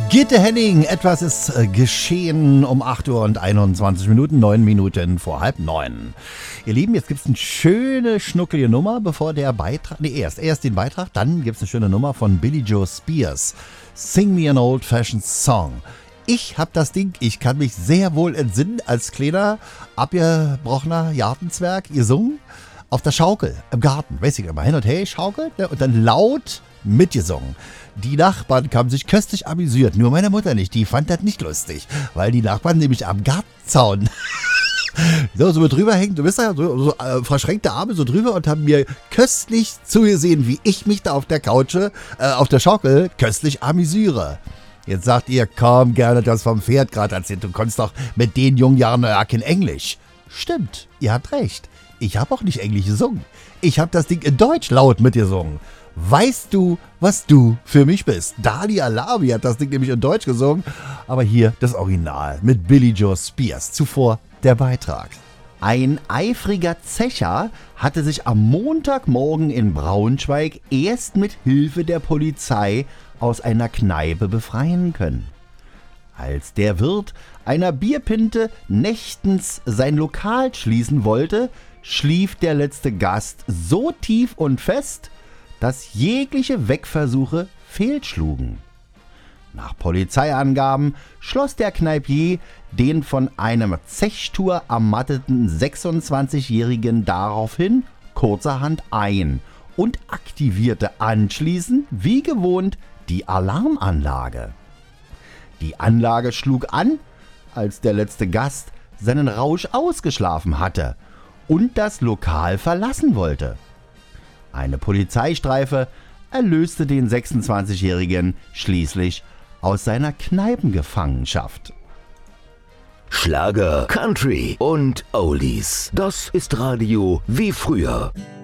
Gitte Henning, etwas ist geschehen um 8 Uhr und 21 Minuten, 9 Minuten vor 8:30. Ihr Lieben, jetzt gibt es eine schöne, schnuckelige Nummer, bevor der Beitrag, erst den Beitrag, dann gibt es eine schöne Nummer von Billie Joe Spears. Sing Me an Old-Fashioned Song. Ich hab das Ding, ich kann mich sehr wohl entsinnen, als kleiner, abgebrochener Gartenzwerg gesungen, auf der Schaukel im Garten, weiß ich immer, hin und her schaukelt, ne, und dann laut mitgesungen. Die Nachbarn haben sich köstlich amüsiert, nur meine Mutter nicht, die fand das nicht lustig, weil die Nachbarn nämlich am Gartenzaun so mit drüber hängen, du bist ja so verschränkte Arme so drüber und haben mir köstlich zugesehen, wie ich mich da auf der Couch, auf der Schaukel köstlich amüsiere. Jetzt sagt ihr, komm, gerne das vom Pferd gerade erzählt, du konntest doch mit den jungen Jahren ja kein Englisch. Stimmt, ihr habt recht, ich habe auch nicht Englisch gesungen, ich habe das Ding in Deutsch laut mitgesungen. Weißt du, was du für mich bist? Dali Alawi hat das Ding nämlich in Deutsch gesungen, aber hier das Original mit Billie Joe Spears. Zuvor der Beitrag. Ein eifriger Zecher hatte sich am Montagmorgen in Braunschweig erst mit Hilfe der Polizei aus einer Kneipe befreien können. Als der Wirt einer Bierpinte nächtens sein Lokal schließen wollte, schlief der letzte Gast so tief und fest, dass jegliche Wegversuche fehlschlugen. Nach Polizeiangaben schloss der Kneipier den von einem Zechstur ermatteten 26-Jährigen daraufhin kurzerhand ein und aktivierte anschließend, wie gewohnt, die Alarmanlage. Die Anlage schlug an, als der letzte Gast seinen Rausch ausgeschlafen hatte und das Lokal verlassen wollte. Eine Polizeistreife erlöste den 26-Jährigen schließlich aus seiner Kneipengefangenschaft. Schlager, Country und Oldies. Das ist Radio wie früher.